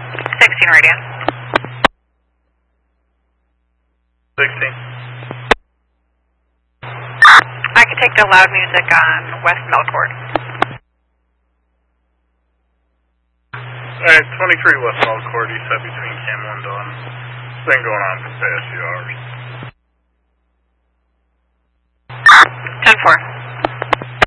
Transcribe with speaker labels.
Speaker 1: 16 radio.
Speaker 2: 16.
Speaker 1: I can take the loud music on West Melcourt.
Speaker 2: Alright, 23 West Melcourt, east side between Camel and Dawn. It's been going on for the past few hours.
Speaker 1: 10-4.